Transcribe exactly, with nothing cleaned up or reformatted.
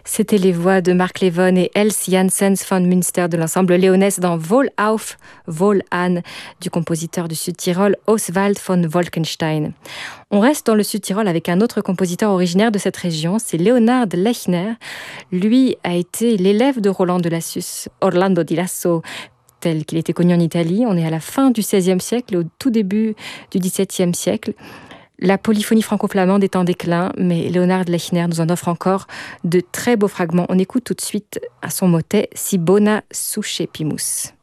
C'était les voix de Mark Levon et Els Janssens von Münster de l'ensemble léonais dans Wohl auf, Wohl an du compositeur du Sud-Tyrol Oswald von Wolkenstein. On reste dans le Sud-Tyrol avec un autre compositeur originaire de cette région, c'est Leonhard Lechner. Lui a été l'élève de Roland de Lassus, Orlando di Lasso, tel qu'il était connu en Italie. On est à la fin du seizième siècle et au tout début du dix-septième siècle. La polyphonie franco-flamande est en déclin, mais Leonhard Lechner nous en offre encore de très beaux fragments. On écoute tout de suite à son motet Si bona suche pimus.